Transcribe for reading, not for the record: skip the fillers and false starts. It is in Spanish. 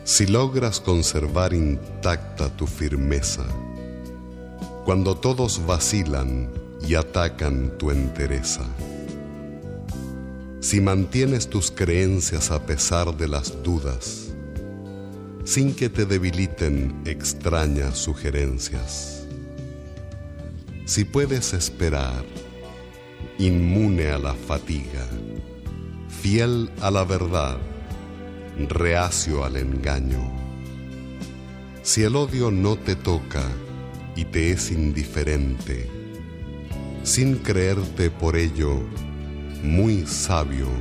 Si logras conservar intacta tu firmeza, cuando todos vacilan y atacan tu entereza, si mantienes tus creencias a pesar de las dudas, sin que te debiliten extrañas sugerencias, si puedes esperar, inmune a la fatiga, fiel a la verdad, reacio al engaño, si el odio no te toca y te es indiferente, sin creerte por ello muy sabio